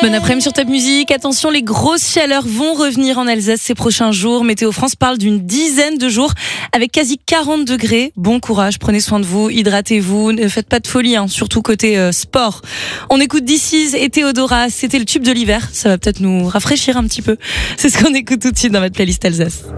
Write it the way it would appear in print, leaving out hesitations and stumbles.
Bon après-midi sur Top Music. Attention, les grosses chaleurs vont revenir en Alsace ces prochains jours. Météo France parle d'une dizaine de jours avec quasi 40 degrés. Bon courage, prenez soin de vous, hydratez-vous, ne faites pas de folie, surtout côté sport. On écoute This Is et Théodora, c'était le tube de l'hiver. Ça va peut-être nous rafraîchir un petit peu. C'est ce qu'on écoute tout de suite dans votre playlist Alsace.